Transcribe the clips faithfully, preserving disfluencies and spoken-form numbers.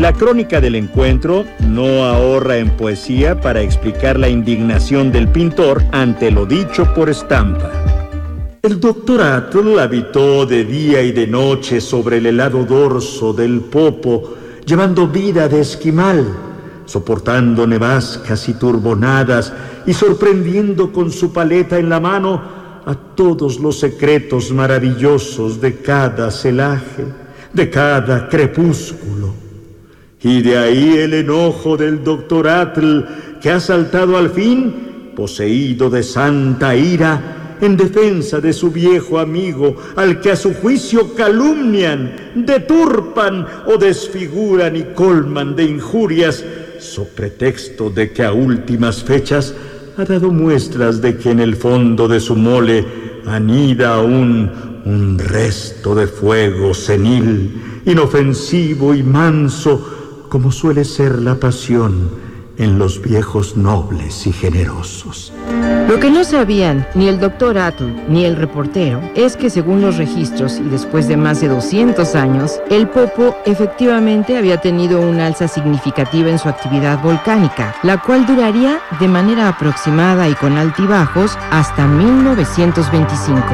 La crónica del encuentro no ahorra en poesía para explicar la indignación del pintor ante lo dicho por Stampa. El doctor Atle habitó de día y de noche sobre el helado dorso del Popo, llevando vida de esquimal, soportando nevascas y turbonadas y sorprendiendo con su paleta en la mano a todos los secretos maravillosos de cada celaje, de cada crepúsculo. Y de ahí el enojo del doctor Atle, que ha saltado al fin, poseído de santa ira, en defensa de su viejo amigo, al que a su juicio calumnian, deturpan o desfiguran y colman de injurias, so pretexto de que a últimas fechas ha dado muestras de que en el fondo de su mole anida aún un resto de fuego senil, inofensivo y manso, como suele ser la pasión en los viejos nobles y generosos. Lo que no sabían ni el doctor Atle ni el reportero es que, según los registros y después de más de doscientos años, el Popo efectivamente había tenido una alza significativa en su actividad volcánica, la cual duraría de manera aproximada y con altibajos hasta mil novecientos veinticinco.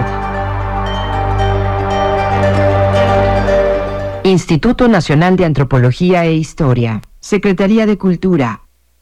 Instituto Nacional de Antropología e Historia, Secretaría de Cultura.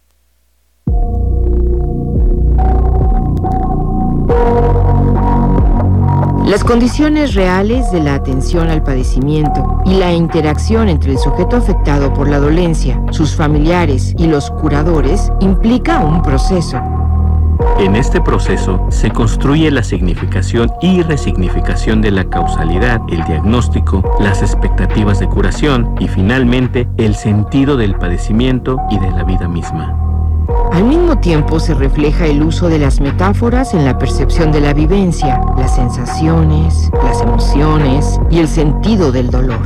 Las condiciones reales de la atención al padecimiento y la interacción entre el sujeto afectado por la dolencia, sus familiares y los curadores implica un proceso. En este proceso se construye la significación y resignificación de la causalidad, el diagnóstico, las expectativas de curación y finalmente el sentido del padecimiento y de la vida misma. Al mismo tiempo se refleja el uso de las metáforas en la percepción de la vivencia, las sensaciones, las emociones y el sentido del dolor.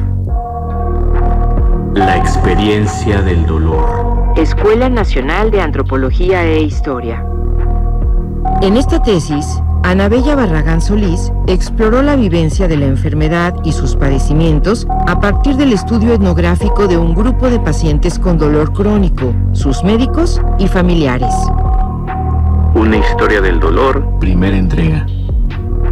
La experiencia del dolor. Escuela Nacional de Antropología e Historia. En esta tesis, Ana Bella Barragán Solís exploró la vivencia de la enfermedad y sus padecimientos a partir del estudio etnográfico de un grupo de pacientes con dolor crónico, sus médicos y familiares. Una historia del dolor, primera entrega.